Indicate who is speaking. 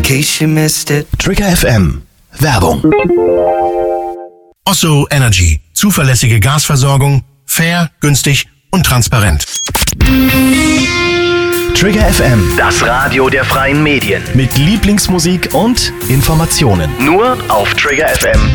Speaker 1: in case you missed it.
Speaker 2: Trigger FM. Werbung.
Speaker 3: Osso Energy. Zuverlässige Gasversorgung. Fair, günstig und transparent.
Speaker 2: Trigger FM.
Speaker 4: Das Radio der freien Medien.
Speaker 2: Mit Lieblingsmusik und Informationen.
Speaker 4: Nur auf Trigger FM.